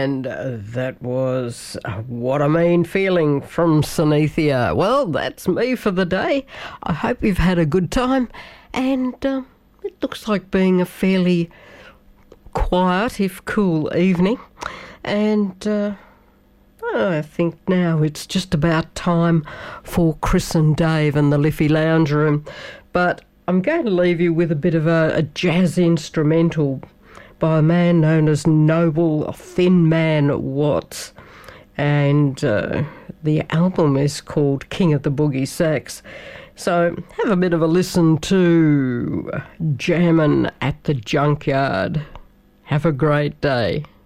And that was What a Mean Feeling from Synethia. Well, that's me for the day. I hope you've had a good time. And it looks like being a fairly quiet, if cool, evening. And I think now it's just about time for Chris and Dave and the Liffey Lounge Room. But I'm going to leave you with a bit of a jazz instrumental by a man known as Noble Thin Man Watts. And the album is called King of the Boogie Sax. So have a bit of a listen to Jammin' at the Junkyard. Have a great day.